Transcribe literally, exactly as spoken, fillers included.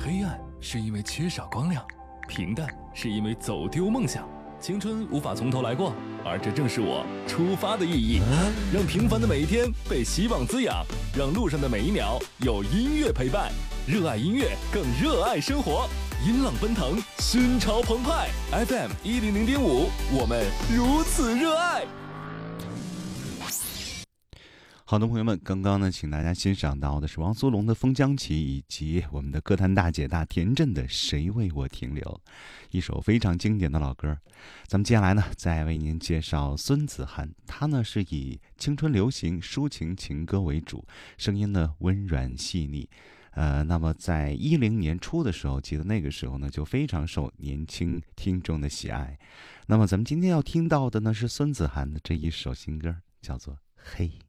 黑暗是因为缺少光亮，平淡是因为走丢梦想。青春无法从头来过，而这正是我出发的意义。让平凡的每一天被希望滋养，让路上的每一秒有音乐陪伴。热爱音乐，更热爱生活。音浪奔腾，心潮澎湃。F M 一零零点五，我们如此热爱。 好的，朋友们，刚刚呢，请大家欣赏到的是王苏泷的《风将起》，以及我们的歌坛大姐大田震的《谁为我停留》，一首非常经典的老歌。咱们接下来呢，再为您介绍孙子涵，他呢是以青春流行抒情情歌为主，声音呢温软细腻。呃，那么在一零年初的时候，记得那个时候呢，就非常受年轻听众的喜爱。那么咱们今天要听到的呢，是孙子涵的这一首新歌，叫做《黑》。